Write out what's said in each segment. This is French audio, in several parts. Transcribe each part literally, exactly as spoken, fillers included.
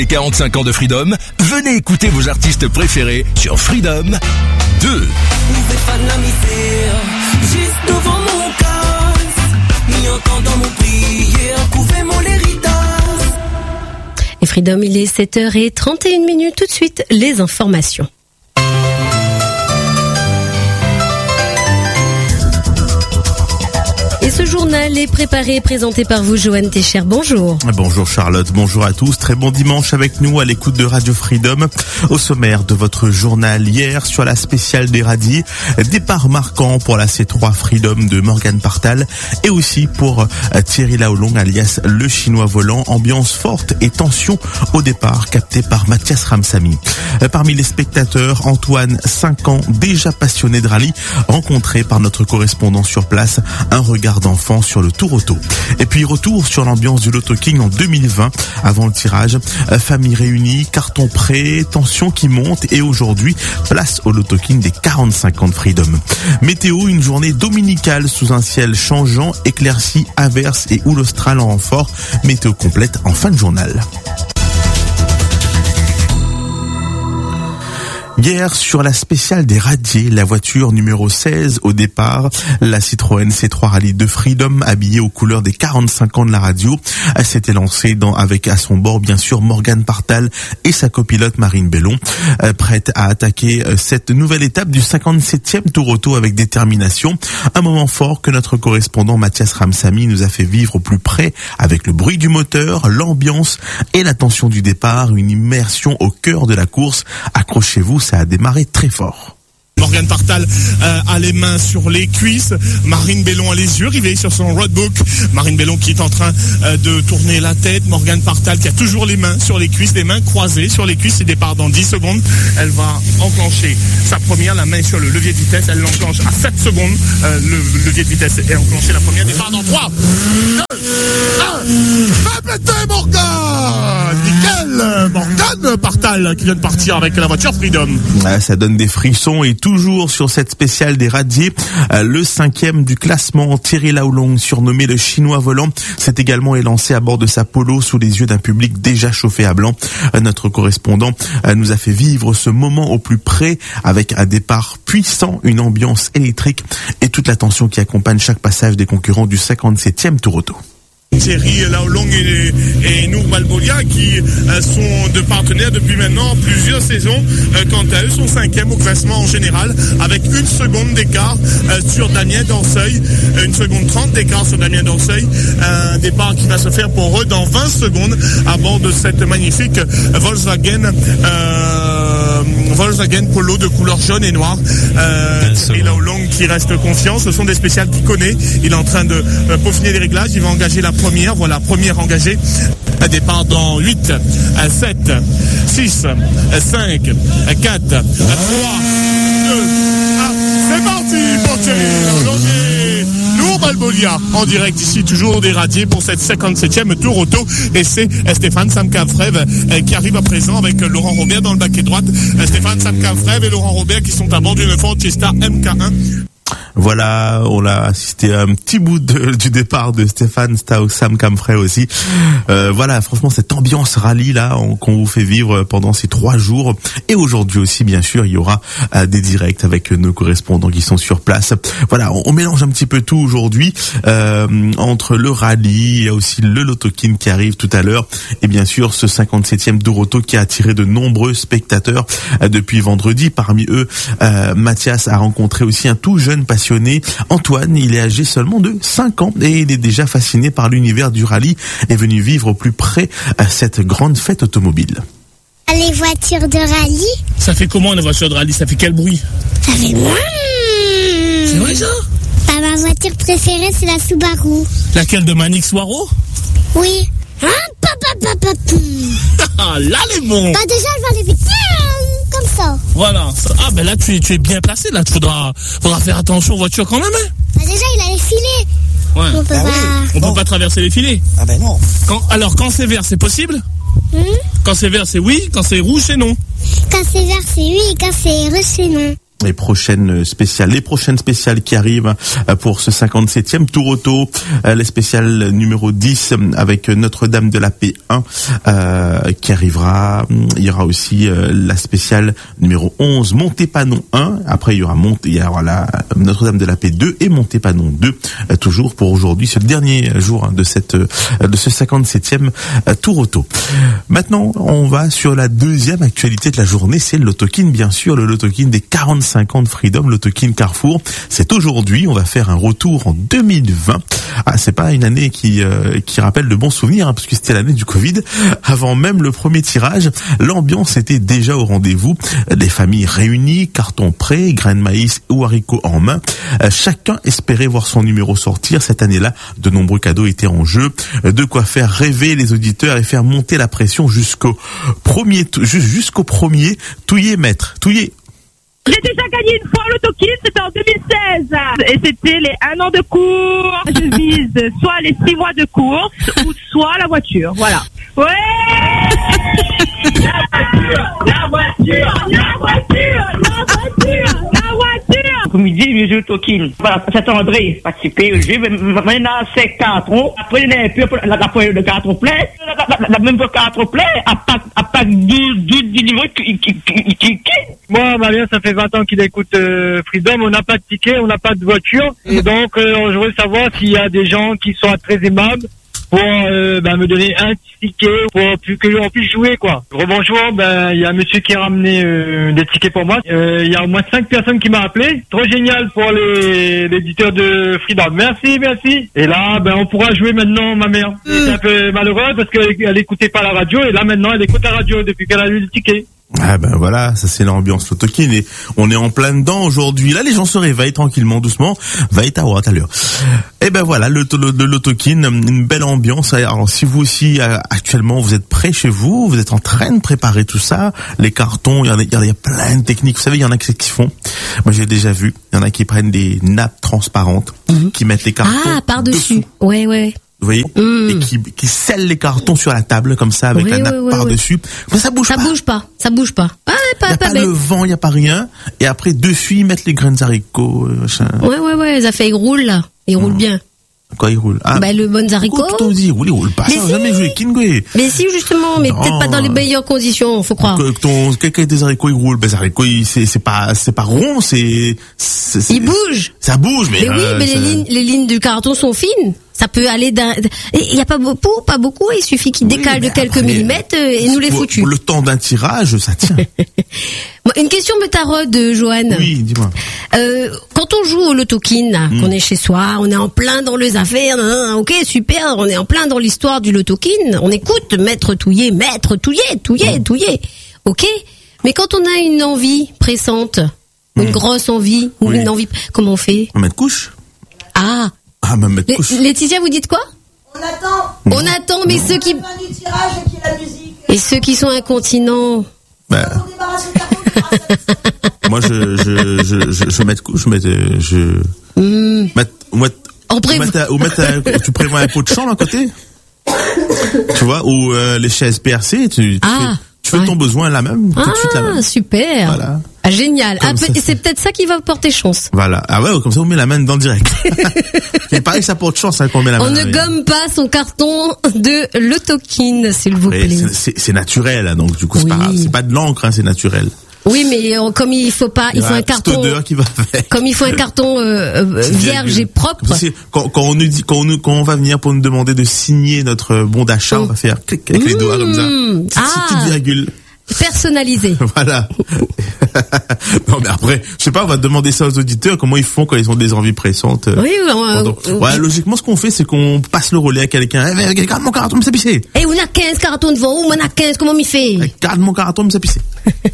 Et quarante-cinq ans de Freedom, venez écouter vos artistes préférés sur Freedom deux. Juste devant mon casse, mi entendant mon prière, couvez mon héritage. Et Freedom, il est sept heures trente et une minutes. Tout de suite, les informations. Et ce journal est préparé et présenté par vous, Joanne Técher. Bonjour. Bonjour Charlotte, bonjour à tous. Très bon dimanche avec nous à l'écoute de Radio Freedom. Au sommaire de votre journal hier sur la spéciale des radis, départ marquant pour la C trois Freedom de Morgan Partal et aussi pour Thierry Laolong alias le chinois volant. Ambiance forte et tension au départ captée par Mathias Ramsamy. Parmi les spectateurs, Antoine, cinq ans, déjà passionné de rallye, rencontré par notre correspondant sur place, un regard d'enfant sur le Tour Auto. Et puis retour sur l'ambiance du Loto King en deux mille vingt, avant le tirage, famille réunie, carton prêt, tension qui monte et aujourd'hui, place au Loto King des quarante-cinq ans de Freedom. Météo, une journée dominicale sous un ciel changeant, éclairci, averse et houle australe en renfort. Météo complète en fin de journal. Hier, sur la spéciale des radiers, la voiture numéro seize au départ, la Citroën C trois Rallye de Freedom, habillée aux couleurs des quarante-cinq ans de la radio, s'était lancée dans, avec à son bord, bien sûr, Morgan Partal et sa copilote Marine Bellon, euh, prête à attaquer euh, cette nouvelle étape du cinquante-septième Tour Auto avec détermination. Un moment fort que notre correspondant Mathias Ramsamy nous a fait vivre au plus près avec le bruit du moteur, l'ambiance et la tension du départ, une immersion au cœur de la course. Accrochez-vous, ça a démarré très fort. Morgan Partal euh, a les mains sur les cuisses, Marine Bellon a les yeux rivés sur son roadbook, Marine Bellon qui est en train euh, de tourner la tête, Morgan Partal qui a toujours les mains sur les cuisses, les mains croisées sur les cuisses, et départ dans dix secondes, elle va enclencher sa première, la main sur le levier de vitesse, elle l'enclenche à sept secondes, euh, le levier de vitesse est enclenché, la première, départ dans trois, deux, un, fais péter Morgan, nickel, Morgan Partal qui vient de partir avec la voiture Freedom. Ah, ça donne des frissons et toujours sur cette spéciale des radiers, euh, le cinquième du classement, Thierry Laolong, surnommé le chinois volant, s'est également élancé à bord de sa Polo sous les yeux d'un public déjà chauffé à blanc. Euh, notre correspondant euh, nous a fait vivre ce moment au plus près avec un départ puissant, une ambiance électrique et toute la tension qui accompagne chaque passage des concurrents du cinquante-septième Tour Auto. Thierry Laolong et, et Nour Balbolia qui euh, sont de partenaires depuis maintenant plusieurs saisons. Euh, quant à eux, sont cinquième au classement en général avec une seconde d'écart euh, sur Damien Danseuil, euh, une seconde trente d'écart sur Damien Danseuil. Un départ qui va se faire pour eux dans vingt secondes à bord de cette magnifique Volkswagen euh, Volkswagen Polo de couleur jaune et noire. Euh, Thierry Laolong qui reste confiant. Ce sont des spéciales qu'il connaît. Il est en train de euh, peaufiner les réglages. Il va engager la première, voilà, première engagée. Un départ dans huit, sept, six, cinq, quatre, trois, deux, un. C'est parti pour Thierry Laolong et Nour Balbolia en direct ici, toujours des radiers pour cette cinquante-septième Tour Auto. Et c'est Stéphane Samcamfrève qui arrive à présent avec Laurent Robert dans le baquet droite. Stéphane Samcamfrève et Laurent Robert qui sont à bord d'une Ford Fiesta M K un. Voilà, on a assisté à un petit bout de, du départ de Stéphane Samcamfrève aussi. Euh, voilà, franchement, cette ambiance rallye là on, qu'on vous fait vivre pendant ces trois jours. Et aujourd'hui aussi, bien sûr, il y aura euh, des directs avec nos correspondants qui sont sur place. Voilà, on, on mélange un petit peu tout aujourd'hui euh, entre le rallye, il y a aussi le Loto King qui arrive tout à l'heure, et bien sûr ce cinquante-septième Tour Auto qui a attiré de nombreux spectateurs euh, depuis vendredi. Parmi eux, euh, Mathias a rencontré aussi un tout jeune passionné. Antoine, il est âgé seulement de cinq ans et il est déjà fasciné par l'univers du rallye et venu vivre au plus près à cette grande fête automobile. Les voitures de rallye. Ça fait comment les voitures de rallye? Ça fait quel bruit? Ça fait mouah. C'est vrai ça? Bah, ma voiture préférée c'est la Subaru. Laquelle, de Manix Waro? Oui. Ah, papa, papa, ah, là les bons. Bah déjà elle va aller vite. Comme ça. Voilà. Ah ben là tu es, tu es bien placé là. Tu faudra, faudra faire attention aux voitures quand même. Hein. Bah déjà il a les filets. Ouais. On peut ah pas. Oui. On peut pas traverser les filets. Ah ben non. Quand, alors quand c'est vert c'est possible. Hmm? Quand c'est vert c'est oui. Quand c'est rouge c'est non. Quand c'est vert c'est oui. Quand c'est rouge c'est non. les prochaines spéciales, les prochaines spéciales qui arrivent pour ce cinquante-septième Tour Auto, les spéciales numéro dix avec Notre-Dame de la Paix un euh, qui arrivera. Il y aura aussi euh, la spéciale numéro onze Montépanon un. Après il y aura Monté, il y aura la Notre-Dame de la Paix deux et Montépanon deux. Euh, toujours pour aujourd'hui, ce dernier jour hein, de cette euh, de ce cinquante-septième euh, Tour Auto. Maintenant, on va sur la deuxième actualité de la journée, c'est le Lotokin, bien sûr, le Lotokin des quarante-cinq ans de Freedom, Lotokin Carrefour. C'est aujourd'hui, on va faire un retour en deux mille vingt. Ah, c'est pas une année qui euh, qui rappelle de bons souvenirs, hein, parce que c'était l'année du Covid. Avant même le premier tirage, l'ambiance était déjà au rendez-vous. Les familles réunies, cartons prêts, grains de maïs ou haricots en main. Euh, chacun espérait voir son numéro sortir. Cette année-là, de nombreux cadeaux étaient en jeu. De quoi faire rêver les auditeurs et faire monter la pression jusqu'au premier, jusqu'au premier touillé maître. Touillé. J'ai déjà gagné une fois au Lotokin, c'était en deux mille seize. Et c'était les un an de cours. Je vise soit les six mois de course, ou soit la voiture. Voilà. Ouais! La voiture, la voiture, la voiture, la voiture, la voiture! Après-midi, je joue au Lotokin. Voilà, c'est André, participer au jeu. Maintenant, c'est carton. Après, il y a un peu la feuille de carton plein. La même carton plein, à pas, à pas douze, douze niveaux qui, qui, qui, qui, Moi, Malien, ça fait vingt ans qu'il écoute euh, Freedom. On n'a pas de ticket, on n'a pas de voiture. Et donc, euh, je voudrais savoir s'il y a des gens qui sont très aimables pour euh, ben, me donner un ticket pour que l'on puisse jouer, quoi. Rebonjour, ben il y a un monsieur qui a ramené euh, des tickets pour moi. Euh, il y a au moins cinq personnes qui m'ont appelé. Trop génial pour les l'éditeur de Freedom. Merci, merci. Et là, ben on pourra jouer maintenant, ma mère. C'est un peu malheureux parce qu'elle elle écoutait pas la radio et là maintenant elle écoute la radio depuis qu'elle a eu le ticket. Ah ben voilà, ça c'est l'ambiance Lotokin et on est en plein dedans aujourd'hui. Là les gens se réveillent tranquillement, doucement. Vaille ta à l'heure. Et ben voilà, le, le, le Lotokin, une belle ambiance. Alors si vous aussi actuellement vous êtes prêts chez vous, vous êtes en train de préparer tout ça, les cartons, il y en a, il y a plein de techniques. Vous savez, il y en a qui font. Moi j'ai déjà vu, il y en a qui prennent des nappes transparentes, mmh. qui mettent les cartons ah par dessus. Ouais ouais. Vous voyez, mmh. et qui, qui scelle les cartons sur la table comme ça avec oui, la nappe oui, oui, par-dessus. Mais ça bouge ça pas. Ça bouge pas. Ça bouge pas. Ah, pas, y a pas, pas le vent, il y a pas rien. Et après dessus ils mettent les graines haricots. Machin. Ouais ouais ouais, ça fait ils roulent là. Ils roulent mmh. bien. Quoi, ils roulent? Ah, bah le bon haricots. Tout on dit, roule, il roule pas. Mais ça, si. Jamais joué Kingway. Mais si justement, mais non. Peut-être pas dans les meilleures conditions, faut croire. Que, que ton quelqu'un des haricots ils roulent, ben les haricots c'est c'est pas c'est pas rond, c'est ils bougent. Ça bouge, mais. Mais oui, euh, mais ça... les lignes les lignes du carton sont fines. Ça peut aller d'un. Il y a pas beaucoup, pas beaucoup. Il suffit qu'il oui, décale de quelques après, millimètres et nous les foutus. Le temps d'un tirage, ça tient. Une question me taraude, Joanne. Oui, dis-moi. Euh, quand on joue au Lotokin, mm. qu'on est chez soi, on est en plein dans les affaires. Hein, ok, super. On est en plein dans l'histoire du Lotokin. On écoute Maître Touillet, Maître Touillet, Touillet, mm. Touillet. Ok. Mais quand on a une envie pressante, mm. une grosse envie, ou oui. une envie, comment on fait? On met de couche. Ah. Ah, bah, mettre couche. Laetitia, vous dites quoi? On attend. On attend, mais non. ceux qui. Fin du tirage et qui est la musique. Et ceux qui sont incontinents. Bah. On débarrasse le carton. Moi, je, je, je, je, je mets de couche, je mets, je. Mm. Met, met, en prévu. Ou mettre, tu prévois un pot de chambre à côté? Tu vois, ou euh, les chaises percées, tu, tu ah. fais, tu fais ouais. ton besoin là même, tout ah, de suite là même. Super. Voilà. Ah, génial. Ah, ça, c'est peut-être ça qui va porter chance. Voilà. Ah ouais, comme ça on met la main dedans direct. C'est pareil, ça porte chance hein, qu'on met la main. On ne gomme pas son carton de Lotokin, s'il vous plaît. C'est, c'est, c'est naturel, hein, donc du coup c'est oui. pas grave. C'est pas de l'encre, hein, c'est naturel. Oui, mais euh, comme il faut pas, il, il faut un carton. Qui va faire. Comme il faut un carton euh, euh, vierge et propre. Quand, quand on nous dit, quand on, nous, quand on va venir pour nous demander de signer notre bon d'achat, mmh. on va faire clic avec mmh. les doigts comme ça. Petite, ah. petite virgule. Personnalisé. Voilà. Non mais après, je sais pas, on va demander ça aux auditeurs, comment ils font quand ils ont des envies pressantes. Oui, euh, Donc, euh, ouais, logiquement, ce qu'on fait, c'est qu'on passe le relais à quelqu'un. Eh, hey, garde mon carton, mais c'est pissé. Eh, hey, on a quinze cartons devant, on a quinze, comment m'y fait? Hey, garde mon carton, mais c'est pissé.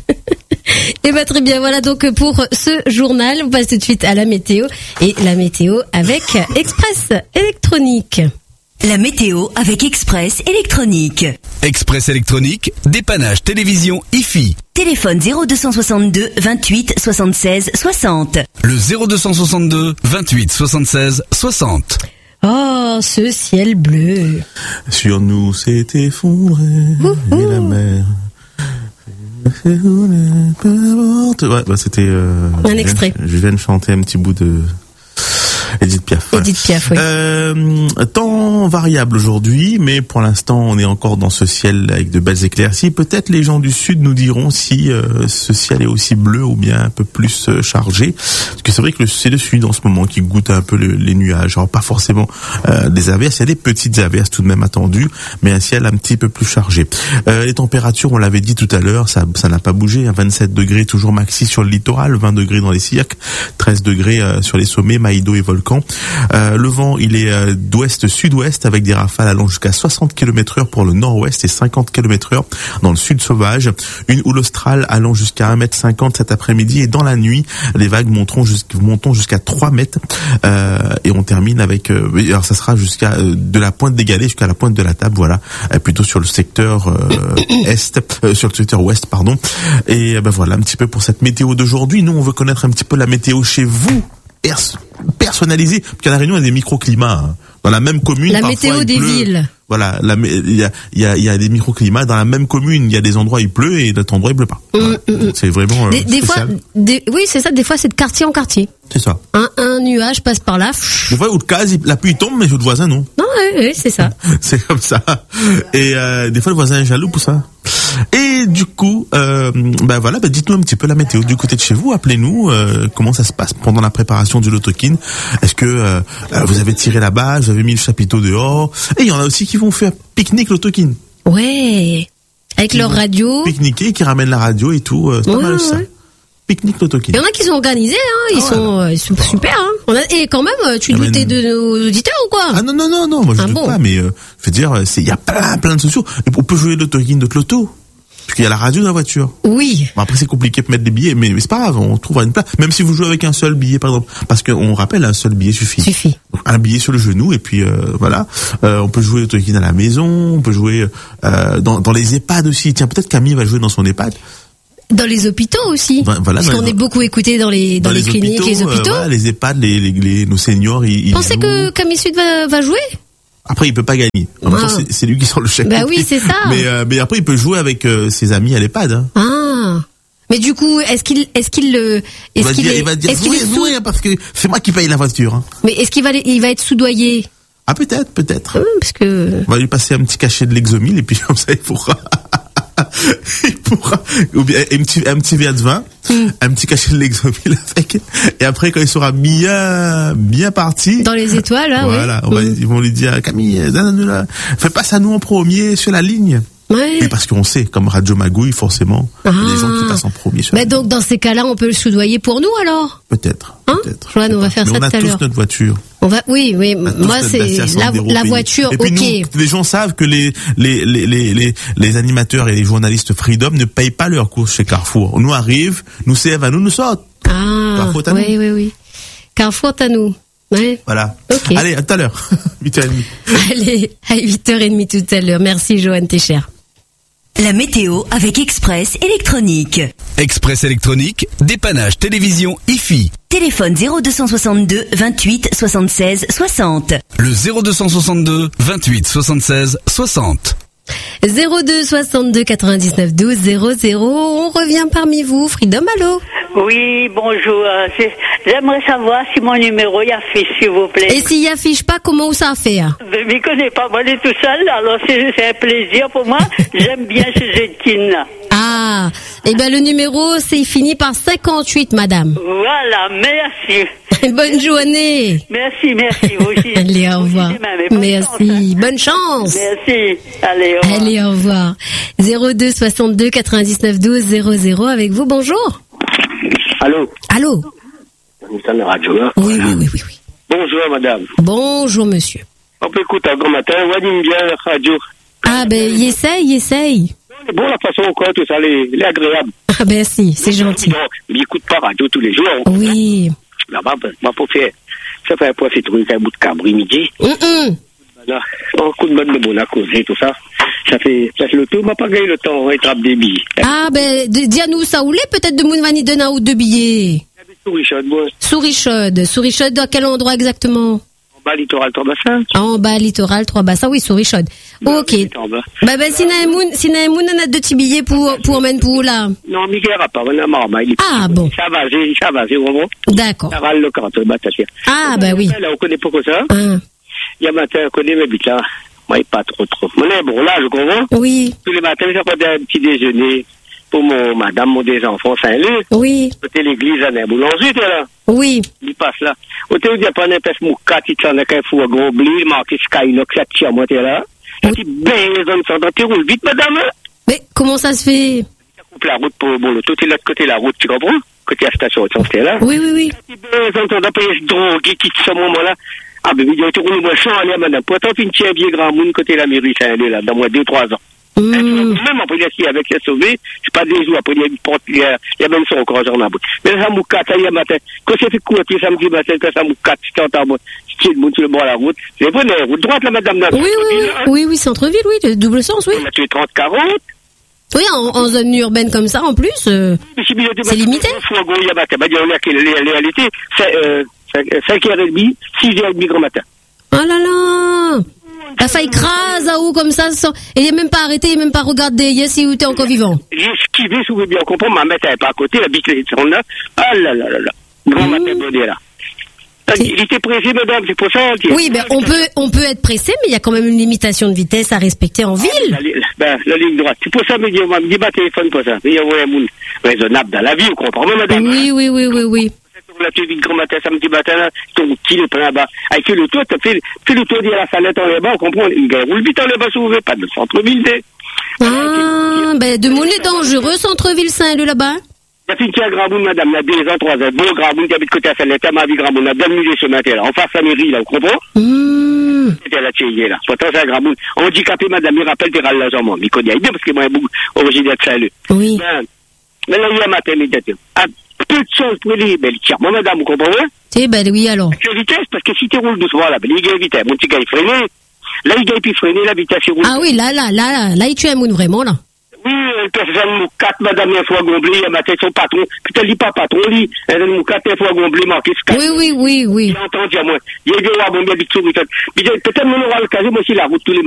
Eh ben très bien, voilà donc pour ce journal, on passe tout de suite à la météo et la météo avec Express Électronique. La météo avec Express Électronique. Express Électronique, dépannage télévision I F I. Téléphone zéro deux soixante-deux vingt-huit soixante-seize soixante. Le zéro deux soixante-deux vingt-huit soixante-seize soixante. Oh, ce ciel bleu. Sur nous s'est effondré et la mer. chante, ouais, bah, c'était, euh, Un je viens- extrait. Je viens de chanter un petit bout de Edith Piaf. Ouais. Edith Piaf, oui. Euh, temps variable aujourd'hui, mais pour l'instant, on est encore dans ce ciel avec de belles éclaircies. Peut-être les gens du sud nous diront si euh, ce ciel est aussi bleu ou bien un peu plus euh, chargé. Parce que c'est vrai que le- c'est le sud en ce moment qui goûte un peu le- les nuages. Alors pas forcément euh, des averses, il y a des petites averses tout de même attendues, mais un ciel un petit peu plus chargé. Euh, les températures, on l'avait dit tout à l'heure, ça ça n'a pas bougé. Hein, vingt-sept degrés toujours maxi sur le littoral, vingt degrés dans les cirques, treize degrés euh, sur les sommets, Maïdo et Volcan. Euh, le vent, il est euh, d'ouest-sud-ouest avec des rafales allant jusqu'à soixante kilomètres heure pour le nord-ouest et cinquante kilomètres heure dans le sud sauvage. Une houle australe allant jusqu'à un mètre cinquante cet après-midi et dans la nuit, les vagues monteront jusqu'à, monteront jusqu'à trois mètres euh, et on termine avec, euh, alors ça sera jusqu'à euh, de la pointe des galets jusqu'à la pointe de la table, voilà, euh, plutôt sur le secteur euh, est, euh, sur le secteur ouest, pardon. Et euh, ben voilà un petit peu pour cette météo d'aujourd'hui. Nous, on veut connaître un petit peu la météo chez vous. Pers- personnalisé, parce qu'à la Réunion il y a des microclimats hein. Dans la même commune. La parfois, météo il des pleut. villes. Voilà, la mé- il y a il y a il y a des microclimats dans la même commune. Il y a des endroits où il pleut et d'autres endroits il pleut pas. Voilà. C'est vraiment euh, Des, des fois, spécial. des, oui, c'est ça. Des fois, c'est de quartier en quartier. C'est ça. Un, un nuage passe par là. pff, Des fois, où de case, il- la pluie tombe, mais le voisin non. Non, oui, oui, c'est ça. C'est comme ça. Et euh, des fois, le voisin est jaloux pour ça. Et du coup, euh, ben voilà, ben dites-nous un petit peu la météo du côté de chez vous. Appelez-nous. Euh, comment ça se passe pendant la préparation du lotokin? Est-ce que euh, vous avez tiré la base, vous avez mis le chapiteau dehors? Et il y en a aussi qui vont faire pique-nique lotokin. Ouais. Avec leur radio. Pique-niquer, qui ramènent la radio et tout. euh, c'est pas Ouais, mal aussi, ça. ouais. Pique-nique lotokin. Il y en a qui sont organisés, hein. Ils Ah ouais. sont, euh, ils sont super, hein. On a, et quand même, euh, tu Ah, mais doutais non. de nos auditeurs ou quoi? Ah non, non, non, non, moi je Ah doute bon pas, mais euh, je veux dire, c'est il y a plein, plein de solutions. Et on peut jouer le lotokin de loto. Parce qu'il y a la radio dans la voiture. Oui. Bon, après, c'est compliqué de mettre des billets, mais, mais c'est pas grave, on trouvera une place. Même si vous jouez avec un seul billet, par exemple. Parce qu'on rappelle, un seul billet suffit. Suffit. Donc, un billet sur le genou, et puis, euh, voilà. Euh, on peut jouer au tokin à la maison, on peut jouer, euh, dans, dans les EHPAD aussi. Tiens, peut-être Camille va jouer dans son EHPAD. Dans les hôpitaux aussi. Ben, voilà, Parce dans qu'on les- est beaucoup écouté dans les, dans, les, cliniques, les euh, hôpitaux. voilà, les EHPAD, les, les, les- nos seniors, ils, ils Pensez jouent. que Camille Sud va, va jouer? Après, il peut pas gagner. En même temps, Ah. c'est- c'est lui qui sort le chèque. Bah oui, c'est ça. Mais, euh, mais après, il peut jouer avec euh, ses amis à l'EHPAD. Hein. Ah. Mais du coup, est-ce qu'il, est-ce qu'il le, Il est-ce va qu'il dire, est, il va dire est-ce qu'il jouez, est sous, jouez, parce que c'est moi qui paye la voiture. Hein. mais est-ce qu'il va, il va être soudoyé? Ah, peut-être, peut-être. Hum, parce que, On va lui passer un petit cachet de l'exomile et puis comme ça, il pourra... il pourra... Ou bien un petit, un petit verre de vin, un petit cachet de l'exomile avec... Et après, quand il sera bien, bien parti... dans les étoiles, là, Voilà, on va- ouais. ils vont lui dire, Camille, donne-nous la... fais pas ça nous en premier sur la ligne. Ouais. Mais parce qu'on sait, comme Radio Magouille, forcément, il y a des gens qui passent en premier sur la Bah donc, dans ces cas-là, on peut le soudoyer pour nous, alors? Peut-être. Hein? peut-être. Joanne, on va faire Mais ça on a tout à tous l'heure. notre voiture. On va, oui, oui, On a tous moi, notre c'est Dacia la, Sandero la payé. voiture, Et puis ok. nous, les gens savent que les, les, les, les, les, les animateurs et les journalistes Freedom ne payent pas leurs courses chez Carrefour. On nous arrive, nous servent à nous, nous sortent. Ah, Carrefour, t'as oui, nous. oui, oui. Carrefour, t'as nous. Ouais. Voilà. Ok. Allez, à tout à l'heure. huit heures trente. Allez, à huit heures trente tout à l'heure. Merci, Joanne, t'es chère. La météo avec Express Électronique. Express électronique, dépannage télévision I F I. Téléphone zéro deux cent soixante-deux vingt-huit soixante-seize soixante. Le zéro deux cent soixante-deux vingt-huit soixante-seize soixante. zéro deux soixante-deux quatre-vingt-dix-neuf douze zéro zéro. On revient parmi vous. Freedom, allô? Oui, bonjour. euh, c'est- J'aimerais savoir si mon numéro y affiche, s'il vous plaît. Et s'il affiche pas, comment ça fait? Hein? Je ne m'y connais pas, moi, je suis tout seul, alors c'est c'est un plaisir pour moi. J'aime bien ce Zetkin. Ah, eh ben le numéro, c'est fini par cinquante-huit, madame. Voilà, merci. Bonne journée. Merci, merci, vous aussi. Allez, au revoir. Vous aussi, mais bonne chance, Merci. hein. Bonne chance. Merci. Allez, au revoir. Allez, au revoir. zéro deux soixante-deux quatre-vingt-dix-neuf douze zéro zéro avec vous. Bonjour. Allô, Allô. nous sommes la radio, hein? Oui, oui, oui, oui, oui. Bonjour, madame. Bonjour, monsieur. On peut écouter un grand matin, on aime bien la radio. Ah, ben, il essaye, il essaye. C'est bon, la façon, quoi, tout ça, elle est agréable. Ah, ben, si, c'est gentil. Donc, il n'écoute pas radio tous les jours. Oui. Là-bas, ben, moi, pour faire, ça fait un point, c'est trouver un bout de cabri midi. Hum, hum. Là, un coup de bonne de bon à causer, tout ça. Ça fait, ça fait le tour, m'a pas gagné le temps, on attrape des billes. Ah, ben, de- dis-nous ça ou l'est, peut-être de Mounvani de ou de billets. Souris chaude, moi, Souris chaude. Souris chaude, à quel endroit exactement? en Bas, littoral, trois bassins. En bas, littoral, trois bassins, oui, souris chaude. Ok. En bas. Bah, bah, si Naemoun, si Naemoun, on a deux petits billets pour, pour emmèner pour là. Non, Miguel n'a pas, on a marre, il est Ah, bon. Ça va, c'est, ça va, c'est vraiment. D'accord. Ça va, le canton, bah, t'as fait. Ah, bah oui. Là, on connaît pas que ça. Ah. Il y a matin, on connaît mes bites là. Moi, pas trop, trop. On est bon, là, je comprends. Oui. Tous les matins, j'ai pas un petit déjeuner pour mon, madame, mon des enfants, Saint-Leu. Oui. Côté l'église, on est boulanger, t'es là. Oui. Il passe là. Au théo, il y a pas un épaisse moukat, il t'en a qu'un fou à gros blé, marqué Skylock, ça tire, moi, t'es là. Ça dit, ben, les hommes sont dans tes roules vite, madame. Mais, comment ça se fait? Ça coupe la route pour, bon, l'auto, t'es là de côté la route, tu comprends? Côté la station, t'es là. Oui, oui, oui. Ça dit, ben, les hommes sont dans pays drogués, qui, ce moment-là. Ah, ben, il y a été roulé, moi, sans aller, madame. Pourtant, puis, une vieux grand monde, côté la mairie Saint-Leu, là, dans moi, deux, trois ans. Mmh. Même après, il y a avec les sauvés, c'est pas des jours après, il y a une porte, il y a, il y a même son encore, j'en ai. Mais ça m'a quatre, ça y est, matin. Quand c'est fait courir, samedi matin, quand ça m'a quatre, tu t'entends, moi, tu le monde sur le bord de la route. C'est bon, la route droite, là, madame, là. Oui, oui, oui, oui, oui, centre-ville, oui, le double sens, oui. On a tué trente, quarante. Oui, en, en zone urbaine comme ça, en plus, euh, c'est limité. Il y a matin, bah, on a que les réalités, c'est, euh, cinq heures trente, six heures trente grand matin. Oh là là! La faille crase à haut comme ça, sans... et il n'est même pas arrêté, il n'est même pas regardé, yes, si t'es encore vivant. J'ai esquivé, si vous voulez bien comprendre, ma mère n'avait pas à côté, la biche, les sont là. Ah là là là là. Grand matin, bonnet là. Il était pressé, madame, c'est pour ça. Oui, ben, on peut, on peut être pressé, mais il y a quand même une limitation de vitesse à respecter en ville. La, la, ben, la ligne droite. C'est pour ça, me dit, on me dit, bah, téléphone pour ça. Il y a un monde raisonnable dans la vie, vous comprenez, madame? Oui, oui, oui, oui, oui. La télé grand matin, samedi matin, là, ton petit le plein là-bas. Avec le tour, t'as fait, fait le tour de la salette en bas, on comprend, il roule vite en bas, si vous voulez, pas de centre-ville, Ah, ben, de monnaie dangereux, centre-ville Saint-Leu, là-bas. Il y a fait une petite grand bout, madame, là, deux ans, trois ans, bon grand bout, qui habite côté à salette, à ma vie grand bout, là, deux minutes ce matin, là, en face à la mairie, là, vous comprenez? Mmh. C'était la tchéie, là. Pourtant, c'est un grand bout. Handicapé, madame, il rappelle, t'es râle la jambe, mais il connaît bien, parce que moi, il y a beaucoup, originaire de Saint-Leu. Oui. Ben, mais là, il y a matin, immédiatement. Peu de choses pour les belles tiens. Moi, madame, vous comprenez? C'est ben oui, alors. La vitesse, parce que si tu roules doucement, là, ben, il y a une vitesse. Mon petit gars, il freine. Là, il a pu freiner, la vitesse, il roule. Ah oui, là, là, là, là, là, il tue un monde vraiment, là. Oui, euh, personne nous quatre, madame, un fois gomblé, il matin, son patron. Putain, il dit pas patron, lui. Elle nous quatre, un fois gomblé, marqué Skype. Oui, oui, oui, oui. Il entend, dire, moi. Il y a eu un bon, il y a du tout, peut-être, mon oral casé, moi aussi, la route, tous les